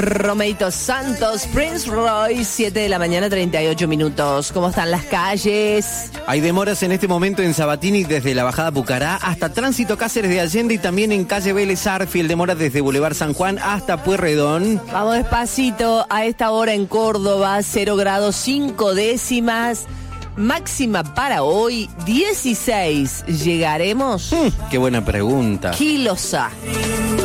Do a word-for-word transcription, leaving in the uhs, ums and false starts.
Romeito Santos, Prince Royce, siete de la mañana, treinta y ocho minutos. ¿Cómo están las calles? Hay demoras en este momento en Sabatini desde la bajada Pucará hasta Tránsito Cáceres de Allende y también en calle Vélez Arfiel, demoras desde Boulevard San Juan hasta Pueyrredón. Vamos despacito, a esta hora en Córdoba, cero grados cinco décimas. Máxima para hoy, dieciséis. ¿Llegaremos? Mm, qué buena pregunta. Kilosa.